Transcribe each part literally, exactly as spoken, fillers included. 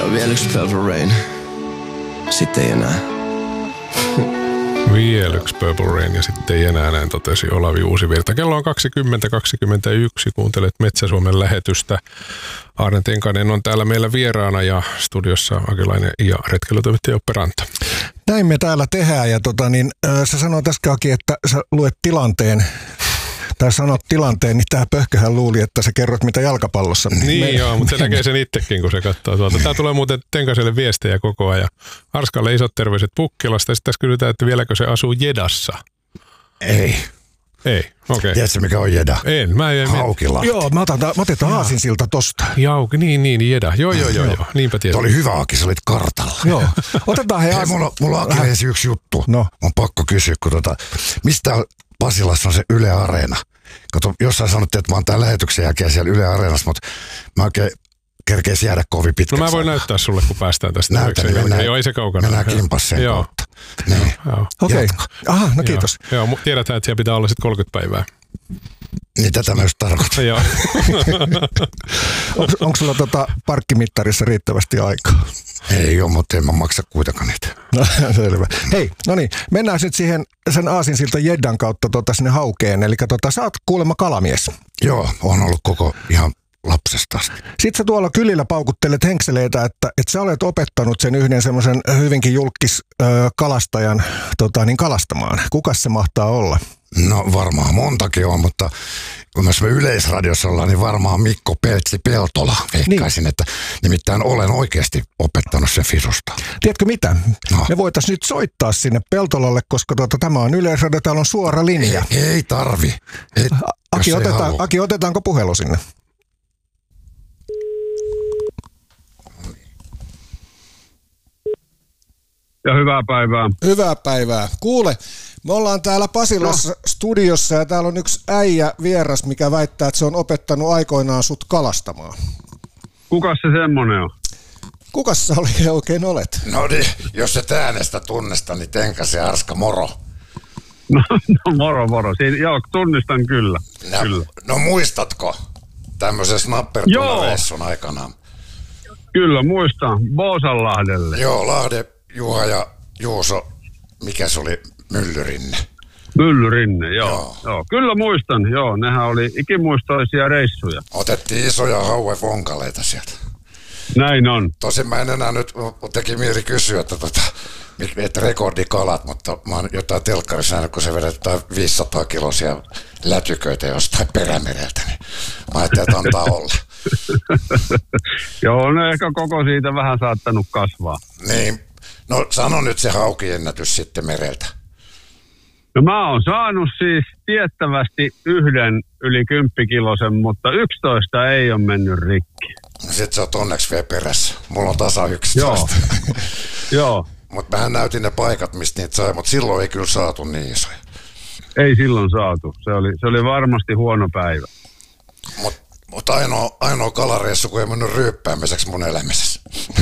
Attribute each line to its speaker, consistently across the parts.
Speaker 1: Vielä yksi Purple Rain. Sitten ei enää.
Speaker 2: Vielä yksi Purple Rain ja sitten ei enää, näin totesi Olavi Uusivirta. Kello on kaksikymmentä kaksikymmentäyksi. Kuuntelet Metsä-Suomen lähetystä. Aarne Tenkanen on täällä meillä vieraana ja studiossa Akilainen ja retkeilytoimittaja Joppe Ranta.
Speaker 3: Näin me täällä tehdään ja tota, niin, äh, sä sanoit äsken, että sä luet tilanteen. Tai sanot tilanteen, niin tää pöhköhän luuli, että sä kerrot mitä jalkapallossa.
Speaker 2: Niin
Speaker 3: me,
Speaker 2: joo, mutta se näkee sen itsekin, kun se katsoo tuolta. Tää tulee muuten Tenkaselle viestejä koko ajan. Arskalle isot terveiset Pukkilasta. Sitten tässä kysytään, että vieläkö se asuu Jedassa.
Speaker 4: Ei.
Speaker 2: Ei, okei. Okay.
Speaker 4: Tiedätkö mikä on Jeda?
Speaker 2: En, mä en.
Speaker 4: Haukilahti.
Speaker 3: Joo, mä otan, mä otetaan aasinsilta tosta.
Speaker 2: Jauki, niin, niin, Jeda. Joo, joo, joo, joo. Niinpä tiedän.
Speaker 4: Tuo oli hyvä, Aki, sä olit kartalla.
Speaker 3: Joo. Otetaan he
Speaker 4: Hei, mulla, mulla on Aki yksi juttu.
Speaker 3: No.
Speaker 4: On pakko kysyä, kun tota, mistä Pasilassa on se Yle Areena? Kato, jossain sanottiin, että mä oon tämän lähetyksen jälkeen siellä Yle Areenassa, mutta mä oikein kerkeis jäädä kovin pitkäksi.
Speaker 2: No mä voin näyttää sulle, kun päästään tästä.
Speaker 4: Näytä, niin mennään,
Speaker 2: joo, ei se kaukana.
Speaker 4: Mennään kimpasseen
Speaker 2: joo.
Speaker 4: kautta. Niin.
Speaker 3: Okei. Okay. Aha, no kiitos.
Speaker 2: Joo, joo, tiedetään, että siellä pitää olla sitten kolmekymmentä päivää.
Speaker 4: Niin tätä mä just tarkoitan.
Speaker 2: Joo.
Speaker 3: Onko sulla tota parkkimittarissa riittävästi aikaa?
Speaker 4: Ei ole, mutta en mä maksa kuitenkaan niitä.
Speaker 3: No, selvä. Hei, no niin, mennään sitten siihen sen aasinsilta Jeddan kautta tota, sinne Haukeen. Eli tota, sä oot kuulemma kalamies.
Speaker 4: Joo, on ollut koko ihan lapsesta asti.
Speaker 3: Sitten sä tuolla kylillä paukuttelet henkseleitä, että, että sä olet opettanut sen yhden semmoisen hyvinkin julkis äh, kalastajan tota, niin kalastamaan. Kukas se mahtaa olla?
Speaker 4: No varmaan montakin on, mutta kun me Yleisradiossa ollaan, niin varmaan Mikko Peltsi Peltola veikkaisin, niin. Että nimittäin olen oikeasti opettanut sen fisusta.
Speaker 3: Tiedätkö mitä?
Speaker 4: No.
Speaker 3: Me voitaisiin nyt soittaa sinne Peltolalle, koska tuota, tämä on Yleisradio, täällä on suora linja.
Speaker 4: Ei, ei tarvi. Ei,
Speaker 3: Aki, otetaan, Aki, otetaanko puhelu sinne?
Speaker 5: Ja hyvää päivää.
Speaker 3: Hyvää päivää. Kuule, me ollaan täällä Pasilassa no. studiossa ja täällä on yksi äijä vieras, mikä väittää, että se on opettanut aikoinaan sut kalastamaan.
Speaker 5: Kukas se semmonen on?
Speaker 3: Kukas sä oli oikein olet?
Speaker 4: No niin, jos et äänestä tunnista, niin Tenkasen Arska, moro.
Speaker 5: No, no moro moro. Siinä, joo, tunnistan kyllä.
Speaker 4: No,
Speaker 5: kyllä.
Speaker 4: No muistatko tämmöisen snappertunareissun aikanaan?
Speaker 5: Kyllä muistan. Boosanlahdelle.
Speaker 4: Joo, Lahde, Juha ja Juuso, mikä se oli, Myllyrinne.
Speaker 5: Myllyrinne, joo.
Speaker 4: Joo.
Speaker 5: joo. Kyllä muistan, joo. Nehän oli ikimuistoisia reissuja.
Speaker 4: Otettiin isoja hauevonkaleita sieltä.
Speaker 5: Näin on.
Speaker 4: Tosin mä en enää nyt, teki mieli kysyä, että, tota, että rekordikalat, mutta mä oon jotain telkkarissa nähnyt, kun se vedetään viisisataa kilosia lätyköitä jostain Perämereltä, niin mä ajattelin, että antaa olla.
Speaker 5: Joo, no ehkä koko siitä vähän saattanut kasvaa.
Speaker 4: Niin, no sano nyt se haukiennätys sitten mereltä.
Speaker 5: No mä oon saanut siis tiettävästi yhden yli kymppikilosen, mutta yksitoista ei ole mennyt rikki.
Speaker 4: No sit sä oot onneksi vielä perässä. Mulla on tasa yksitoista.
Speaker 5: Joo. Joo.
Speaker 4: Mutta mähän näytin ne paikat, mistä niitä sai, mutta silloin ei kyllä saatu niin isoja.
Speaker 5: Ei silloin saatu. Se oli, se oli varmasti huono päivä.
Speaker 4: Mutta mut ainoa, ainoa kalareissu, kun ei mennyt ryyppäämiseksi mun elämisessä.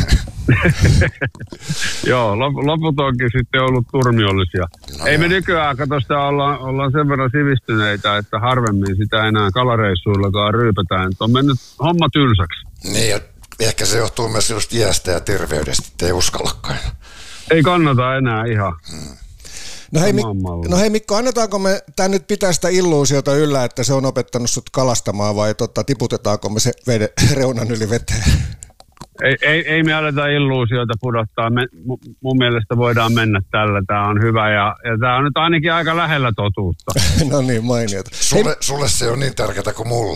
Speaker 5: Joo, lop, loput onkin sitten ollut turmiollisia.
Speaker 4: No
Speaker 5: ei
Speaker 4: joo.
Speaker 5: me nykyään, kato sitä ollaan, ollaan sen verran sivistyneitä, että harvemmin sitä enää kalareissuillakaan ryypätään. On mennyt homma tylsäksi.
Speaker 4: Niin, ja ehkä se johtuu myös just iästä ja terveydestä, ettei uskallakaan.
Speaker 5: Ei kannata enää ihan.
Speaker 4: Hmm.
Speaker 3: No hei, Mik- no hei Mikko, annetaanko me tää nyt pitää sitä illuusiota yllä, että se on opettanut sut kalastamaan vai totta, tiputetaanko me se vede, reunan yli veteen?
Speaker 5: Ei, ei, ei me aleta illuusioita pudottaa. Me, mun mielestä voidaan mennä tällä. Tämä on hyvä ja, ja tämä on nyt ainakin aika lähellä totuutta.
Speaker 3: No niin, mainiota.
Speaker 4: Sulle, hei. Sulle se on niin tärkeää kuin mulle.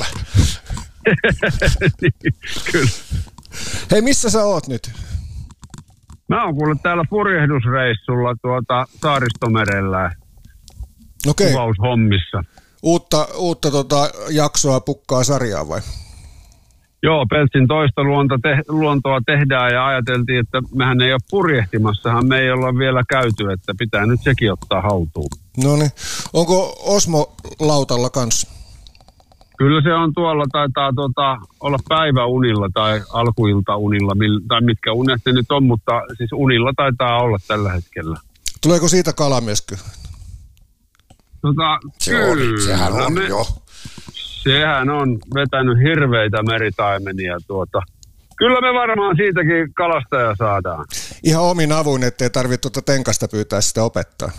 Speaker 5: Kyllä.
Speaker 3: Hei, missä sä oot nyt?
Speaker 5: Mä oon kuullut täällä purjehdusreissulla tuota Saaristomerellä.
Speaker 3: Okei.
Speaker 5: Kuvaushommissa.
Speaker 3: Uutta, uutta tota, jaksoa pukkaa sarjaa vai?
Speaker 5: Joo, Peltsin toista luonto te, luontoa tehdään ja ajateltiin, että mehän ei ole purjehtimassahan, me ei olla vielä käyty, että pitää nyt sekin ottaa haltuun.
Speaker 3: No niin. Onko Osmo lautalla kanssa?
Speaker 5: Kyllä se on tuolla, taitaa tuota, olla päiväunilla tai alkuiltaunilla, tai mitkä unet se nyt on, mutta siis unilla taitaa olla tällä hetkellä.
Speaker 3: Tuleeko siitä kalamesky?
Speaker 5: Tota,
Speaker 4: Se
Speaker 5: kyllä,
Speaker 4: on, sehän on
Speaker 5: me,
Speaker 4: jo.
Speaker 5: Sehän on vetänyt hirveitä meritaimenia tuota Kyllä me varmaan siitäkin kalastaja saadaan.
Speaker 3: Ihan omin avuin, ettei tarvitse tuota tenkasta pyytää sitä opettaa.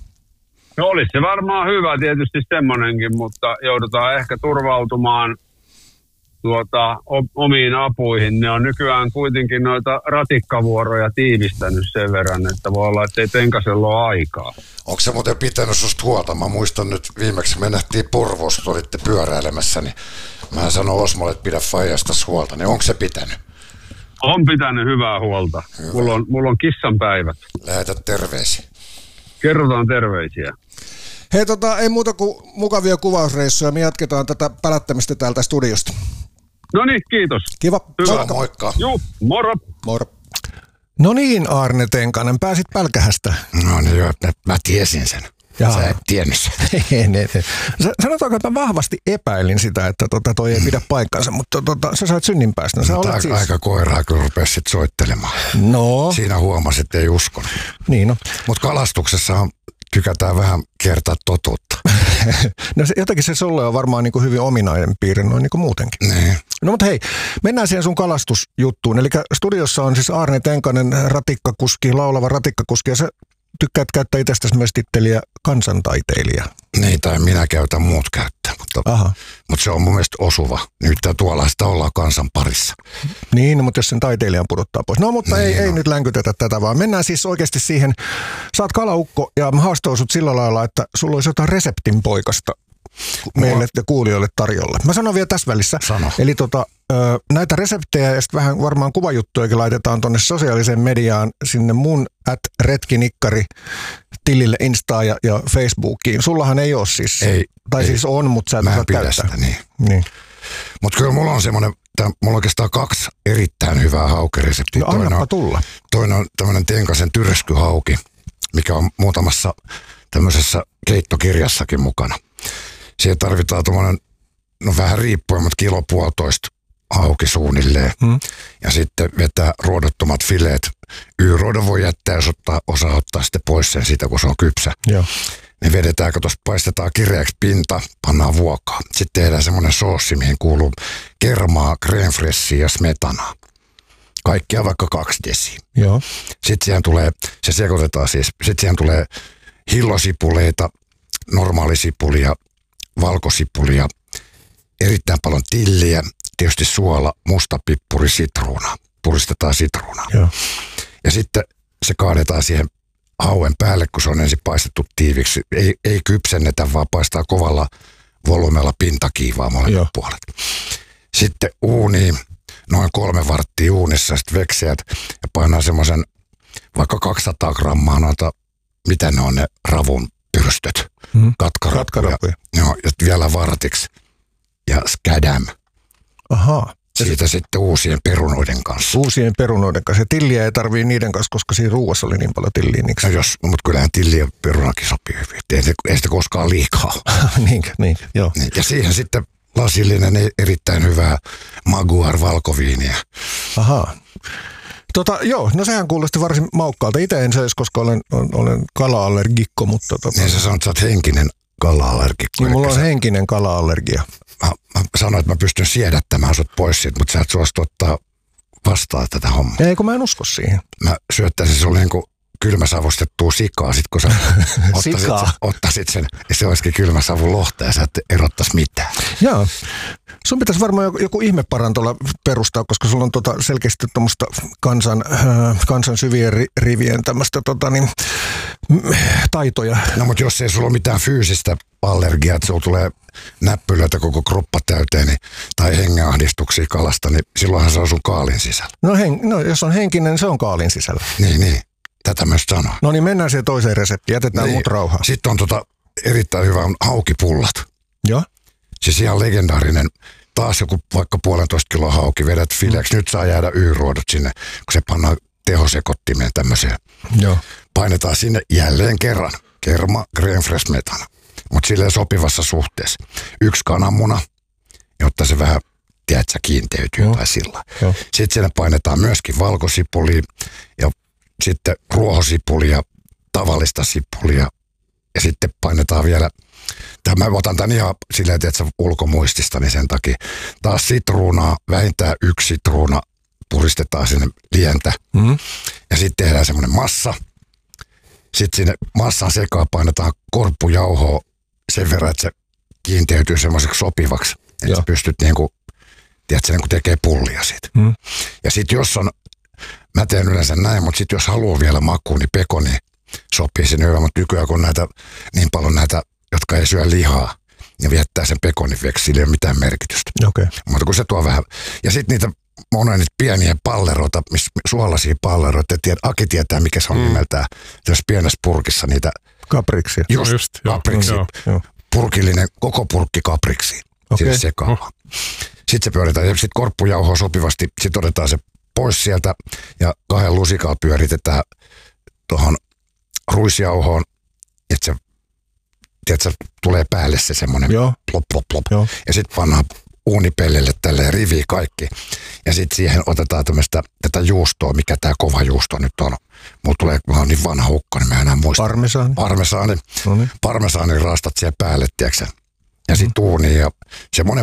Speaker 5: No olisi se varmaan hyvä tietysti semmoinenkin, mutta joudutaan ehkä turvautumaan tuota, omiin apuihin. Ne on nykyään kuitenkin noita ratikkavuoroja tiivistänyt sen verran, että voi olla, että ei tenkasella ole aikaa.
Speaker 4: Onko se muuten pitänyt susta huolta? Mä muistan nyt viimeksi me nähtiin Porvoossa, kun olitte pyöräilemässä, niin mä sanoin Osmolle, että pidä faijastas huolta. Niin onko se pitänyt?
Speaker 5: On pitänyt hyvää huolta. Hyvä. Mulla on, mulla on kissan päivät.
Speaker 4: Lähetä terveisiä.
Speaker 5: Kerrotaan terveisiä.
Speaker 3: Hei, tota, ei muuta kuin mukavia kuvausreissuja. Me jatketaan tätä pälättämistä täältä studiosta.
Speaker 5: No niin, kiitos.
Speaker 3: Kiva.
Speaker 5: Hyvä.
Speaker 3: Moikka.
Speaker 4: Moikka.
Speaker 5: Juu, moro.
Speaker 3: Moro. No niin, Aarne Tenkanen, pääsit Pälkähästä.
Speaker 4: No niin, joo, mä tiesin sen. Jaa. Sä et tiennyt sen.
Speaker 3: Sanotaanko, että mä vahvasti epäilin sitä, että tota, toi ei pidä paikkansa, mutta tota, sä sait synninpäästön. Sä
Speaker 4: no,
Speaker 3: olet
Speaker 4: aika,
Speaker 3: siis...
Speaker 4: aika koiraa, kun rupesit sit soittelemaan.
Speaker 3: No.
Speaker 4: Siinä huomasit, että ei uskonut.
Speaker 3: Niin no.
Speaker 4: Mutta kalastuksessahan tykätään vähän kertaa totuutta.
Speaker 3: No se, jotenkin se sulle on varmaan niin kuin hyvin ominainen piirre noin niin kuin muutenkin.
Speaker 4: Niin.
Speaker 3: No mutta hei, mennään siihen sun kalastusjuttuun. Eli studiossa on siis Aarne Tenkanen, ratikkakuski, laulava ratikkakuski, ja sä tykkäät käyttää itsestäsi myös titteliä kansantaiteilija.
Speaker 4: Niin, tai minä käytän, muut käyttää, mutta, mutta se on mun mielestä osuva. Nyt tuolla sitä ollaan kansan parissa.
Speaker 3: Niin, no, mutta jos sen taiteilijan pudottaa pois. No, mutta niin, ei, no. ei nyt länkytetä tätä, vaan mennään siis oikeasti siihen. Sä oot kalaukko ja mä haastan sut sillä lailla, että sulla olisi jotain reseptin poikasta meille ja kuulijoille tarjolla. Mä sanon vielä tässä välissä.
Speaker 4: Sano.
Speaker 3: Eli tota, näitä reseptejä ja sitten vähän varmaan kuvajuttujakin laitetaan tonne sosiaaliseen mediaan sinne mun at retkinikkari tilille Instaan ja, ja Facebookiin. Sullahan ei ole siis,
Speaker 4: ei,
Speaker 3: tai
Speaker 4: ei.
Speaker 3: siis on, mutta sä et
Speaker 4: mä
Speaker 3: osaa
Speaker 4: pidä
Speaker 3: käyttää.
Speaker 4: Sitä, niin.
Speaker 3: niin.
Speaker 4: Mutta kyllä mulla on semmoinen, mulla on oikeastaan kaksi erittäin hyvää haukereseptiä.
Speaker 3: No annapa tulla.
Speaker 4: Toinen on tämmöinen Tenkasen tyrskyhauki, mikä on muutamassa tämmöisessä keittokirjassakin mukana. Siihen tarvitaan tuommoinen, no vähän riippuen, mutta kilo puolitoista hauki suunnilleen. Hmm. Ja sitten vetää ruodottomat fileet. Y-ruodon voi jättää, jos ottaa, osaa ottaa sitten pois sen siitä, kun se on kypsä.
Speaker 3: Joo.
Speaker 4: Ne vedetään, kun tuossa paistetaan kireäksi pinta, pannaan vuokaa. Sitten tehdään semmoinen soossi, mihin kuuluu kermaa, crème fraîchea ja smetanaa. Kaikkia vaikka kaksi desiä.
Speaker 3: Joo.
Speaker 4: Sitten siihen tulee, se sekoitetaan siis, sitten siihen tulee hillosipuleita, normaalisipulia, valkosipulia, erittäin paljon tilliä, tietysti suola, mustapippuri, sitruuna. Puristetaan sitruunaa.
Speaker 3: Joo.
Speaker 4: Ja sitten se kaadetaan siihen hauen päälle, kun se on ensin paistettu tiiviksi. Ei, ei kypsennetä, vaan paistaa kovalla volyymella pintakiivaa molemmat puolet. Sitten uuniin, noin kolme varttia uunissa, sitten veksiät ja painaa semmoisen vaikka kaksisataa grammaa noita, mitä ne on ne ravun pyrstöt, mm. katkarapuja.
Speaker 3: Katkarapuja.
Speaker 4: Joo, ja vielä vartiksi ja skadam.
Speaker 3: Ahaa.
Speaker 4: Siitä sitten uusien perunoiden kanssa.
Speaker 3: Uusien perunoiden kanssa. Ja tilliä ei tarvii niiden kanssa, koska siinä ruuassa oli niin paljon tilliä. Niin
Speaker 4: no jos, mutta kyllähän tilliä ja perunakin sopii hyvin. Ei, ei sitä koskaan liikaa.
Speaker 3: Niinkö, niin, joo.
Speaker 4: Niin, ja siihen sitten lasillinen erittäin hyvää maguar valkoviiniä.
Speaker 3: Ahaa. Tota, joo, no sehän kuulosti varsin maukkaalta. Itse en söisi, koska olen, olen kala-allergikko, mutta... Tota...
Speaker 4: Niin sä sanot, että sä oot henkinen kala-allergikko.
Speaker 3: Niin, mulla on
Speaker 4: sä...
Speaker 3: henkinen kala-allergia.
Speaker 4: Mä, mä sanoin, että mä pystyn siedättämään sut pois siitä, mutta sä et suostu ottaa vastaan tätä hommaa.
Speaker 3: Ei, kun mä en usko siihen.
Speaker 4: Mä syöttäisin sulle niin kuin kylmäsavustettua sikaa, sit kun sä ottaisit, sen, ottaisit sen, ja se olisikin kylmäsavun lohta, ja sä et erottaisi mitään.
Speaker 3: Joo. Sun pitäisi varmaan joku, joku ihmeparantola perustaa, koska sulla on tota selkeästi tuommoista kansan, äh, kansan syvien ri, rivien tämmöistä tota niin, taitoja.
Speaker 4: No mutta jos ei sulla ole mitään fyysistä allergiaa, että sulla tulee näppylöitä koko kroppa täyteen, niin, tai hengenahdistuksia kalasta, niin silloinhan se on sun kaalin sisällä.
Speaker 3: No, hen, no jos on henkinen, niin se on kaalin sisällä.
Speaker 4: Niin, niin. Tätä myös sanoa.
Speaker 3: No niin, mennään siihen toiseen reseptiin. Jätetään
Speaker 4: niin.
Speaker 3: mut rauhaan.
Speaker 4: Sitten on tota erittäin hyvä on haukipullat.
Speaker 3: Joo.
Speaker 4: Siis ihan legendaarinen. Taas joku vaikka puolentoista kiloa hauki, vedät fileeksi. Mm. Nyt saa jäädä Y-ruodot sinne, kun se pannaan tehosekottimeen tämmöiseen.
Speaker 3: Joo.
Speaker 4: Painetaan sinne jälleen kerran. Kerma, crème fraîche, smetana. Mutta silleen sopivassa suhteessa. Yksi kananmuna, jotta se vähän, tiedätkö, kiinteytyy Joo. tai sillä. Joo. Sitten sinne painetaan myöskin valkosipulia ja sitten ruohosipulia, tavallista sipulia ja sitten painetaan vielä, tämä mä otan tämän ihan silleen, että ulkomuistista, niin sen takia taas sitruunaa, vähintään yksi sitruuna puristetaan sinne lientä.
Speaker 3: Mm.
Speaker 4: Ja sitten tehdään semmoinen massa. Sitten sinne massan sekaan painetaan korppujauhoa sen verran, että se kiinteytyy semmoiseksi sopivaksi. Että
Speaker 3: Joo.
Speaker 4: sä pystyt niinku, tiedätkö, niinku tekee pullia siitä.
Speaker 3: Mm.
Speaker 4: Ja sitten jos on, mä teen yleensä näin, mutta sitten jos haluaa vielä makuun, niin pekoni sopii sinne hyvä. Mutta nykyään kun näitä, niin paljon näitä, jotka ei syö lihaa, ja viettää sen pekonin veksi, sillä ei ole mitään merkitystä.
Speaker 3: Okei.
Speaker 4: Mutta kun se tuo vähän. Ja sitten niitä monia niitä pieniä palleroita, miss, suolaisia palleroita. Tiedät, Aki tietää, mikä se on mm. nimeltään. Tässä pienessä purkissa niitä.
Speaker 3: Kapriksia.
Speaker 4: Just,
Speaker 2: Just joo,
Speaker 4: kapriksi.
Speaker 2: joo,
Speaker 3: joo.
Speaker 4: Purkillinen, koko purkki kapriksi.
Speaker 3: Okei.
Speaker 4: Sinne sekaan.
Speaker 2: Oh.
Speaker 4: Sitten se pyöritään. Ja sitten korppujauhoa sopivasti. Sitten otetaan se pois sieltä. Ja kahden lusikalla pyöritetään tuohon ruisjauhoon. Että se, tiedätkö, tulee päälle se semmoinen
Speaker 3: Joo.
Speaker 4: plop, plop, plop.
Speaker 3: Joo.
Speaker 4: Ja sitten pannaan uunipellille tälleen riviin kaikki. Ja sitten siihen otetaan tämmöistä tätä juustoa, mikä tämä kova juusto nyt on. Mulla tulee, kun mä oon niin vanha ukko, niin mä enää muista.
Speaker 3: Parmesaani.
Speaker 4: Parmesaani.
Speaker 3: No niin.
Speaker 4: Parmesaani rastat siihen päälle, tiedätkö? Ja sitten uuniin ja semmoinen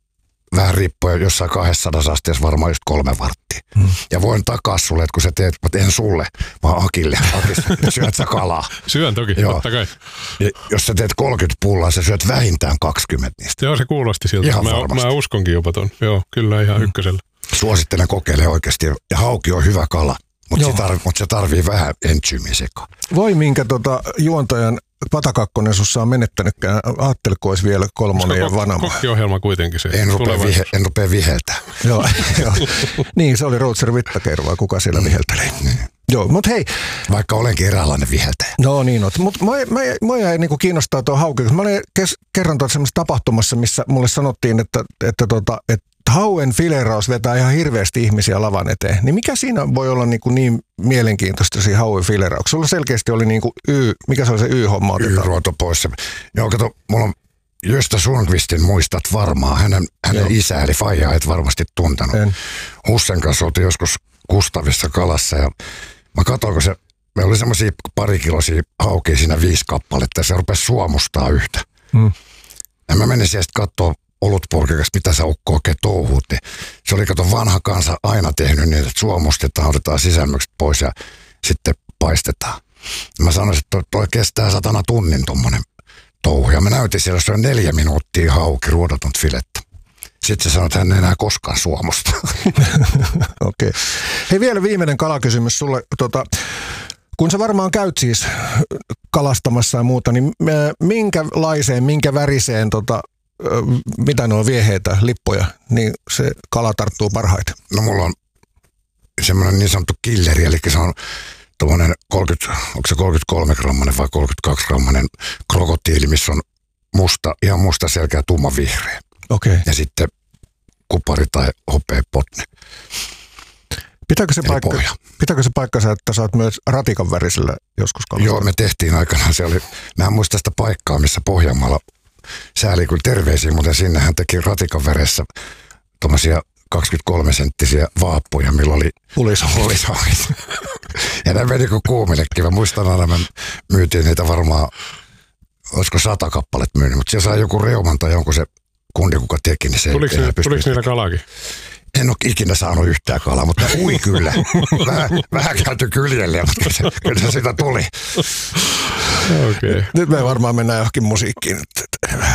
Speaker 4: vähän riippuen jossain kaksisataa asteessa varmaan just kolme varttia. Hmm. Ja voin takaa sulle, että kun sä teet, mutta en sulle, vaan Akille. Akis, syöt sä kalaa.
Speaker 2: Syön toki,
Speaker 4: Joo.
Speaker 2: totta kai.
Speaker 4: Ja jos sä teet kolmekymmentä pullaa, sä syöt vähintään kaksikymmentä niistä.
Speaker 2: Joo, se kuulosti siltä.
Speaker 4: Ihan
Speaker 2: Mä,
Speaker 4: varmasti.
Speaker 2: mä uskonkin jopa ton. Joo, kyllä ihan mm. ykkösellä.
Speaker 4: Suosittelen kokeilemaan oikeasti. Ja hauki on hyvä kala, mutta se, tarvii, mut se tarvii vähän entsyymiä sekaan.
Speaker 3: Voi minkä tota, juontajan patakakkonen sussa on menettänytkään. Ajatteliko olisi vielä kolmonen ja
Speaker 2: Koska
Speaker 3: vanama.
Speaker 2: kokkiohjelma kuitenkin se.
Speaker 4: En rupea, vihe, en rupea viheltää.
Speaker 3: Joo, joo. Niin, se oli Rootser Vittakeero, vai kuka siellä vihelteli.
Speaker 4: Niin.
Speaker 3: Joo, mutta hei.
Speaker 4: Vaikka olenkin eräänlainen viheltäjä.
Speaker 3: No niin, no, mutta mua jäi niinku kiinnostaa tuo hauki. Mä olin kes, kerran tuossa semmoisessa tapahtumassa, missä mulle sanottiin, että, että, tota, että hauen fileraus vetää ihan hirveästi ihmisiä lavan eteen. Niin mikä siinä voi olla niinku niin mielenkiintoista siinä hauen filerauksessa? Sulla selkeästi oli niinku Y, mikä se oli se Y-homma?
Speaker 4: Y-ruoto pois. Joo, kato, mulla on Gösta Sundqvistin muistat varmaan. Hänen, hänen isä eli faija et varmasti tuntenut.
Speaker 3: En.
Speaker 4: Hussen kanssa oltiin joskus Kustavissa kalassa ja mä katsoin, kun se, me oli semmosia parikilosia haukia siinä viisi kappaletta ja se rupesi suomustaa yhtä.
Speaker 3: Hmm.
Speaker 4: Ja mä menin sieltä katsoa olutpurkikas, mitä sä ukko oikein touhuutti. Se oli kato vanha kansa aina tehnyt niin, että suomustetaan, otetaan sisällykset pois ja sitten paistetaan. Mä sanoisin, että toi, toi kestää satana tunnin tommonen touhu. Ja mä näytin siellä, se on neljä minuuttia hauki, ruodotonta filettä. Sitten se sanoi, että hän ei enää koskaan suomusta.
Speaker 3: Okei. Okay. Hei, vielä viimeinen kalakysymys sulle. Tota, kun sä varmaan käyt siis kalastamassa ja muuta, niin minkälaiseen, minkä väriseen, tota, mitä ne on vieheitä, lippoja, niin se kala tarttuu parhaiten?
Speaker 4: No mulla on semmoinen niin sanottu killeri, eli se on tuommoinen kolmekymmentä, onko se kolmekymmentäkolme grammanen vai kolmekymmentäkaksi grammanen krokotiili, missä on musta, ihan musta selkeä tumma vihreä.
Speaker 3: Okei. Okay.
Speaker 4: Ja sitten kupari tai hopea potne.
Speaker 3: Pitääkö se, paikka, pitääkö se paikkansa, että sä oot myös ratikan värisellä joskus kalassa?
Speaker 4: Joo, me tehtiin aikanaan. Se oli, mä en muista sitä paikkaa, missä Pohjanmaalla sääli kyllä terveisiä, mutta sinne hän teki ratikan väressä tommosia kaksikymmentäkolme senttisiä vaappuja, millä oli pulisahit. Ja nämä meni kuin kuumillekin. Mä muistan aina, me myytiin niitä varmaan, olisiko sata kappalet myynyt, mutta siellä sai joku reuman tai jonkun se kundi, kuka teki, niin se
Speaker 2: tuliko
Speaker 4: ei enää
Speaker 2: tuliko niillä kalaakin?
Speaker 4: En ole ikinä saanut yhtään kalaa, mutta ui kyllä. Vähän, vähän käyty kyljelle, mutta se, kyllä se sitä tuli.
Speaker 2: Okay.
Speaker 3: Nyt me varmaan mennään johonkin musiikkiin.